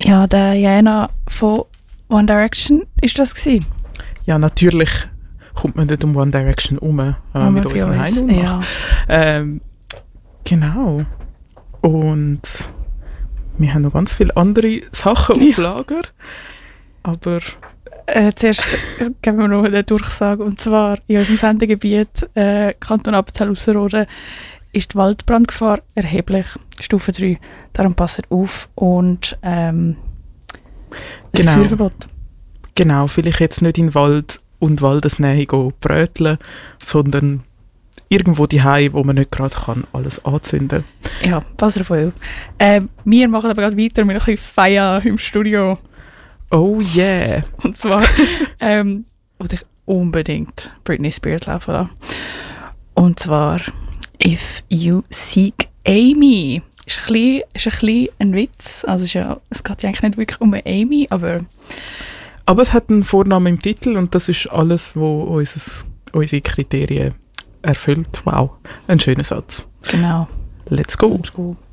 Ja, der Jana von One Direction ist das gewesen. Ja, natürlich kommt man nicht um One Direction mit unseren Heim und ja. Genau. Und wir haben noch ganz viele andere Sachen auf Lager. Aber zuerst geben wir noch eine Durchsage. Und zwar in unserem Sendegebiet Kanton Appenzell-Ausserrhoden ist die Waldbrandgefahr erheblich. Stufe 3. Darum passt auf. Und das Feuerverbot. Genau, vielleicht jetzt nicht in den Wald und Waldesnähe bröteln, sondern irgendwo daheim, wo man nicht gerade alles anzünden kann. Ja, pass auf euch auf. Wir machen aber gerade weiter mit ein bisschen Feier im Studio. Oh yeah! Und zwar wollte ich unbedingt Britney Spears laufen lassen. Und zwar «If You Seek Amy». Ist ein bisschen ein Witz. Also es geht ja eigentlich nicht wirklich um eine Amy, aber es hat einen Vornamen im Titel und das ist alles, was unsere Kriterien erfüllt. Wow, ein schöner Satz. Genau. Let's go. Let's go.